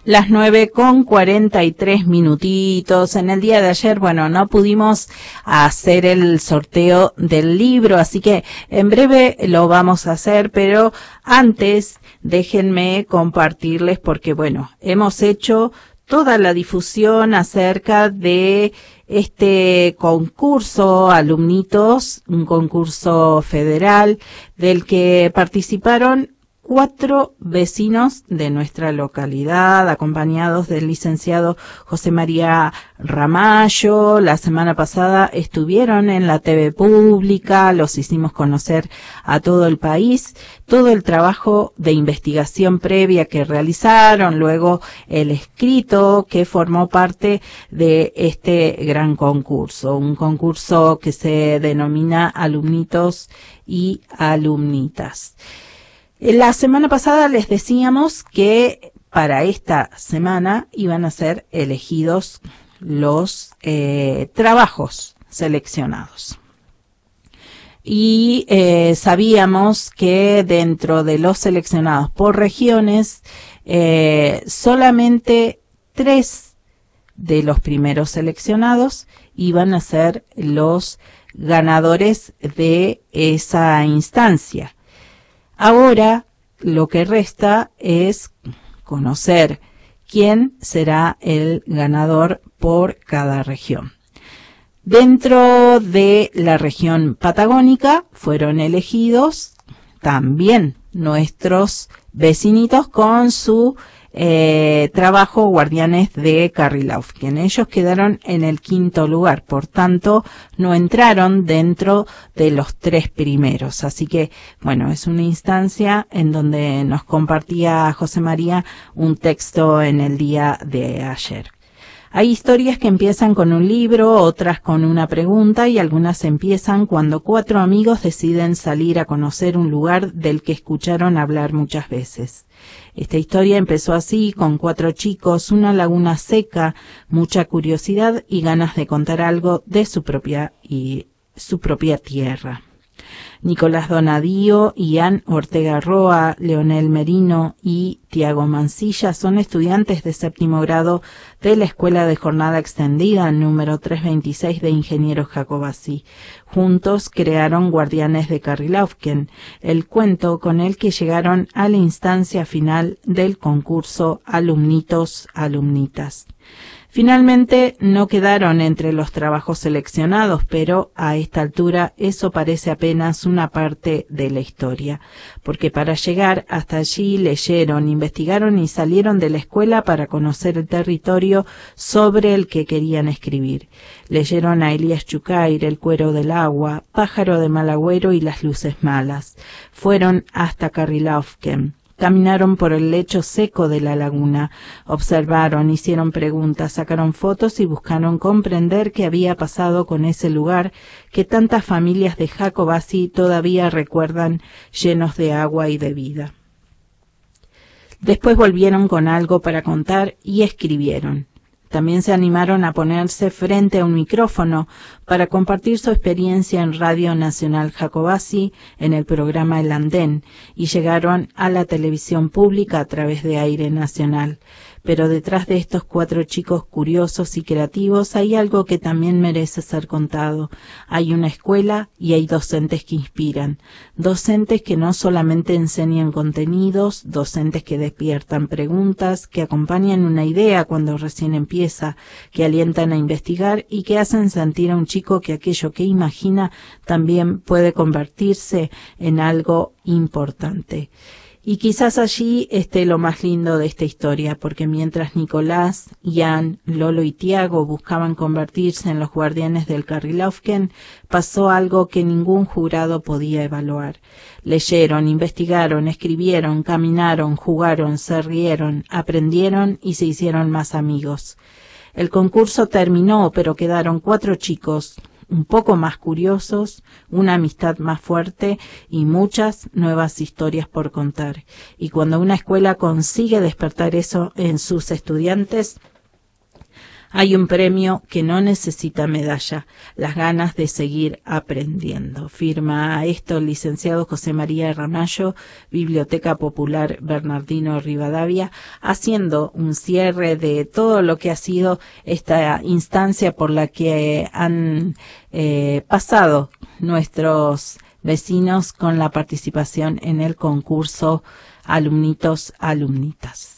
Las 9:43. En el día de ayer, bueno, no pudimos hacer el sorteo del libro, así que en breve lo vamos a hacer, pero antes déjenme compartirles porque, bueno, hemos hecho toda la difusión acerca de este concurso Alumnitos, un concurso federal del que participaron 4 vecinos de nuestra localidad, acompañados del licenciado José María Ramallo. La semana pasada estuvieron en la TV pública, los hicimos conocer a todo el país, todo el trabajo de investigación previa que realizaron, luego el escrito que formó parte de este gran concurso, un concurso que se denomina Alumnitos y Alumnitas. La semana pasada les decíamos que para esta semana iban a ser elegidos los trabajos seleccionados. Y sabíamos que dentro de los seleccionados por regiones, solamente 3 de los primeros seleccionados iban a ser los ganadores de esa instancia. Ahora lo que resta es conocer quién será el ganador por cada región. Dentro de la región patagónica fueron elegidos también nuestros vecinitos con su trabajo Guardianes de Carrilaufken. Ellos quedaron en el 5º lugar, por tanto no entraron dentro de los 3 primeros. Así que, bueno, es una instancia en donde nos compartía José María un texto en el día de ayer. Hay historias que empiezan con un libro, otras con una pregunta y algunas empiezan cuando 4 amigos deciden salir a conocer un lugar del que escucharon hablar muchas veces. Esta historia empezó así, con 4 chicos, una laguna seca, mucha curiosidad y ganas de contar algo de su propia tierra. Nicolás Donadío, Ian Ortega Roa, Leonel Merino y Tiago Mancilla son estudiantes de 7º grado de la Escuela de Jornada Extendida número 326 de Ingenieros Jacobací. Juntos crearon Guardianes de Carrilaufken, el cuento con el que llegaron a la instancia final del concurso Alumnitos Alumnitas. Finalmente no quedaron entre los trabajos seleccionados, pero a esta altura eso parece apenas una parte de la historia, porque para llegar hasta allí leyeron, investigaron y salieron de la escuela para conocer el territorio sobre el que querían escribir. Leyeron a Elías Chucair, El cuero del agua, Pájaro de mal agüero y Las luces malas. Fueron hasta Carrilaufken. Caminaron por el lecho seco de la laguna, observaron, hicieron preguntas, sacaron fotos y buscaron comprender qué había pasado con ese lugar que tantas familias de Jacobací todavía recuerdan llenos de agua y de vida. Después volvieron con algo para contar y escribieron. También se animaron a ponerse frente a un micrófono para compartir su experiencia en Radio Nacional Jacobací en el programa El Andén y llegaron a la televisión pública a través de Aire Nacional. Pero detrás de estos 4 chicos curiosos y creativos hay algo que también merece ser contado. Hay una escuela y hay docentes que inspiran. Docentes que no solamente enseñan contenidos, docentes que despiertan preguntas, que acompañan una idea cuando recién empieza, que alientan a investigar y que hacen sentir a un chico que aquello que imagina también puede convertirse en algo importante. Y quizás allí esté lo más lindo de esta historia, porque mientras Nicolás, Ian, Lolo y Tiago buscaban convertirse en los guardianes del Carrilaufken, pasó algo que ningún jurado podía evaluar. Leyeron, investigaron, escribieron, caminaron, jugaron, se rieron, aprendieron y se hicieron más amigos. El concurso terminó, pero quedaron 4 chicos un poco más curiosos, una amistad más fuerte y muchas nuevas historias por contar. Y cuando una escuela consigue despertar eso en sus estudiantes, Hay un premio que no necesita medalla, las ganas de seguir aprendiendo. Firma esto el licenciado José María Ramallo, Biblioteca Popular Bernardino Rivadavia, haciendo un cierre de todo lo que ha sido esta instancia por la que han pasado nuestros vecinos con la participación en el concurso Alumnitos, Alumnitas.